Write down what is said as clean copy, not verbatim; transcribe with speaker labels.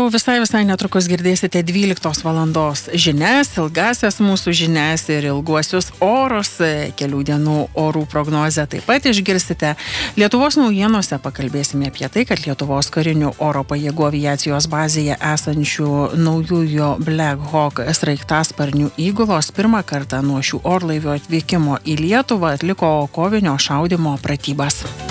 Speaker 1: visai netrukus girdėsite 12 valandos žinias, ilgasias mūsų žinias ir ilguosius orus, kelių dienų orų prognozę taip pat išgirsite. Lietuvos naujienose pakalbėsime apie tai, kad Lietuvos karinių oro pajėgų aviacijos bazėje esančių naujųjų Black Hawk sraigtasparnių įgulos pirmą kartą nuo šių orlaivių atvykimo į Lietuvą atliko kovinio šaudymo pratybas.